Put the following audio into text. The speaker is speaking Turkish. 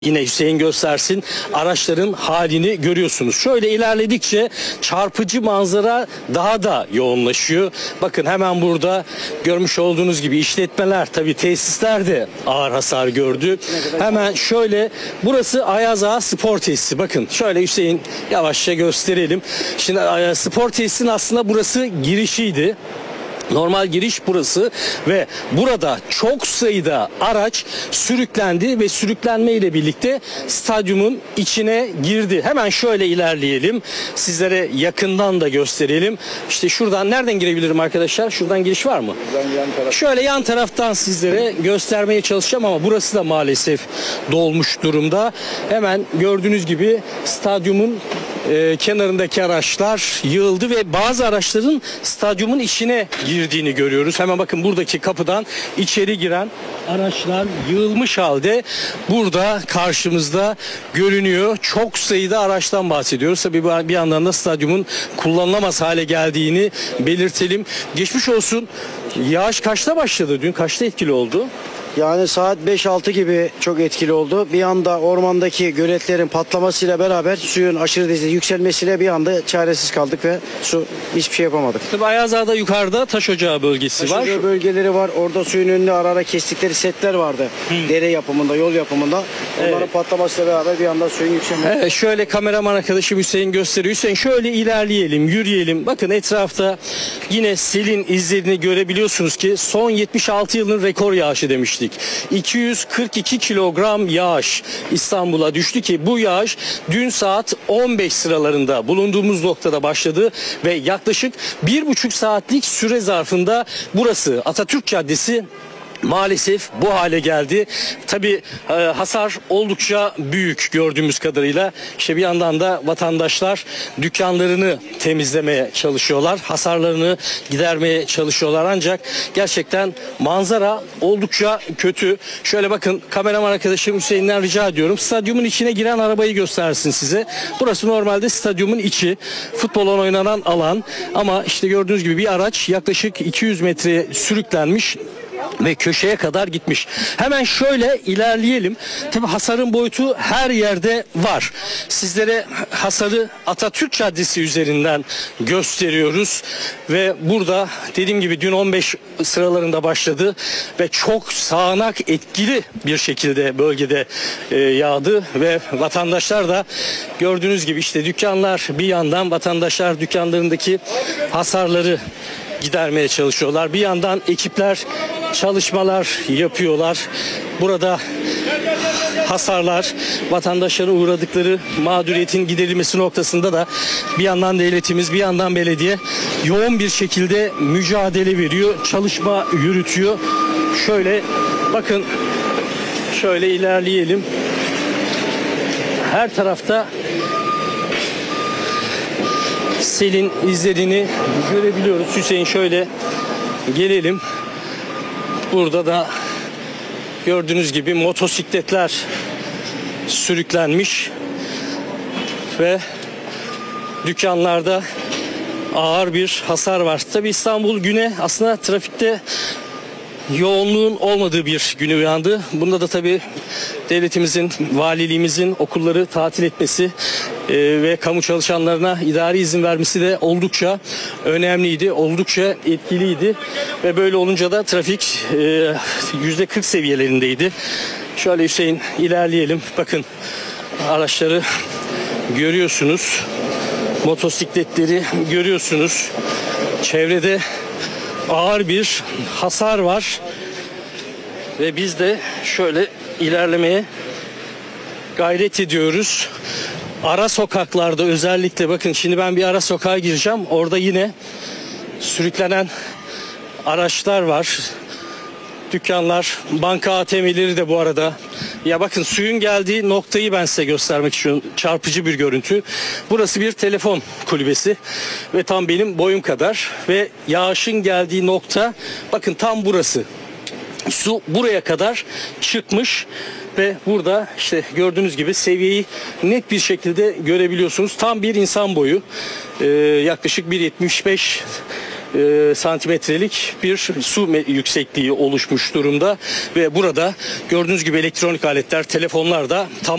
Yine Hüseyin göstersin, araçların halini görüyorsunuz. Şöyle ilerledikçe çarpıcı manzara daha da yoğunlaşıyor. Bakın hemen burada görmüş olduğunuz gibi işletmeler, tabii tesisler de ağır hasar gördü. Hemen şöyle, burası Ayaz Ağa Spor Tesisi. Bakın şöyle Hüseyin yavaşça gösterelim. Şimdi spor tesisinin aslında burası girişiydi. Normal giriş burası ve burada çok sayıda araç sürüklendi ve sürüklenmeyle birlikte stadyumun içine girdi. Hemen şöyle ilerleyelim. Sizlere yakından da gösterelim. İşte şuradan nereden girebilirim arkadaşlar? Şuradan giriş var mı? Şöyle yan taraftan sizlere göstermeye çalışacağım ama burası da maalesef dolmuş durumda. Hemen gördüğünüz gibi stadyumun kenarındaki araçlar yığıldı ve bazı araçların stadyumun içine girdiğini görüyoruz. Hemen bakın buradaki kapıdan içeri giren araçlar yığılmış halde burada karşımızda görünüyor. Çok sayıda araçtan bahsediyoruz. Tabii bir yandan da stadyumun kullanılamaz hale geldiğini belirtelim. Geçmiş olsun. Yağış kaçta başladı dün? Kaçta etkili oldu? Yani saat 5-6 gibi çok etkili oldu. Bir anda ormandaki göletlerin patlamasıyla beraber suyun aşırı derecede yükselmesiyle bir anda çaresiz kaldık ve hiçbir şey yapamadık. Tabii Ayaz Ağa'da yukarıda taş ocağı bölgesi var. Taş ocağı bölgeleri var. Orada suyun önünde ara ara kestikleri setler vardı. Dere yapımında, yol yapımında. Onların patlamasıyla beraber bir anda suyun yükselmesi. Şöyle kameraman arkadaşım Hüseyin gösteriyor. Hüseyin şöyle ilerleyelim, yürüyelim. Bakın etrafta yine selin izlerini görebiliyorsunuz ki son 76 yılın rekor yağışı demiştik. 242 kilogram yağış İstanbul'a düştü ki bu yağış dün saat 15 sıralarında bulunduğumuz noktada başladı ve yaklaşık 1,5 saatlik süre zarfında burası Atatürk Caddesi maalesef bu hale geldi. Tabii hasar oldukça büyük gördüğümüz kadarıyla. İşte bir yandan da vatandaşlar dükkanlarını temizlemeye çalışıyorlar. Hasarlarını gidermeye çalışıyorlar ancak gerçekten manzara oldukça kötü. Şöyle bakın kameraman arkadaşım Hüseyin'den rica ediyorum. Stadyumun içine giren arabayı göstersin size. Burası normalde stadyumun içi. Futbol oynanan alan ama işte gördüğünüz gibi bir araç yaklaşık 200 metre sürüklenmiş ve köşeye kadar gitmiş. Hemen şöyle ilerleyelim. Tabii hasarın boyutu her yerde var. Sizlere hasarı Atatürk Caddesi üzerinden gösteriyoruz. Ve burada dediğim gibi dün 15 sıralarında başladı ve çok sağanak etkili bir şekilde bölgede yağdı ve vatandaşlar da gördüğünüz gibi işte dükkanlar bir yandan vatandaşlar dükkanlarındaki hasarları gidermeye çalışıyorlar. Bir yandan ekipler çalışmalar yapıyorlar. Burada hasarlar, vatandaşların uğradıkları mağduriyetin giderilmesi noktasında da bir yandan devletimiz, bir yandan belediye yoğun bir şekilde mücadele veriyor, çalışma yürütüyor. Şöyle bakın, şöyle ilerleyelim. Her tarafta selin izlerini görebiliyoruz. Hüseyin şöyle gelelim. Burada da gördüğünüz gibi motosikletler sürüklenmiş ve dükkanlarda ağır bir hasar var. Tabii İstanbul güne aslında trafikte yoğunluğun olmadığı bir güne uyandı. Bunda da tabii devletimizin, valiliğimizin okulları tatil etmesi ve kamu çalışanlarına idari izin vermesi de oldukça önemliydi, oldukça etkiliydi ve böyle olunca da trafik %40 seviyelerindeydi. Şöyle Hüseyin ilerleyelim. Bakın araçları görüyorsunuz, motosikletleri görüyorsunuz. Çevrede ağır bir hasar var ve biz de şöyle ilerlemeye gayret ediyoruz. Ara sokaklarda özellikle bakın şimdi ben bir ara sokağa gireceğim. Orada yine sürüklenen araçlar var. Dükkanlar, banka ATM'leri de bu arada. Ya bakın suyun geldiği noktayı ben size göstermek istiyorum. Çarpıcı bir görüntü. Burası bir telefon kulübesi ve tam benim boyum kadar ve yağışın geldiği nokta bakın tam burası. Su buraya kadar çıkmış ve burada işte gördüğünüz gibi seviyeyi net bir şekilde görebiliyorsunuz. Tam bir insan boyu, yaklaşık 1,75 santimetrelik bir su yüksekliği oluşmuş durumda ve burada gördüğünüz gibi elektronik aletler, telefonlar da tam